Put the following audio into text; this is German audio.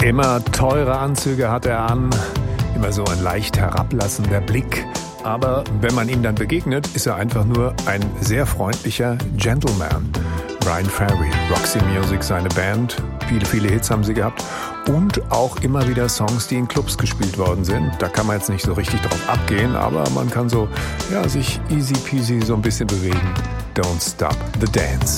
Immer teure Anzüge hat er an, immer so ein leicht herablassender Blick. Aber wenn man ihm dann begegnet, ist er einfach nur ein sehr freundlicher Gentleman. Bryan Ferry, Roxy Music, seine Band. Viele Hits haben sie gehabt. Und auch immer wieder Songs, die in Clubs gespielt worden sind. Da kann man jetzt nicht so richtig drauf abgehen, aber man kann so, sich easy peasy so ein bisschen bewegen. Don't Stop the Dance.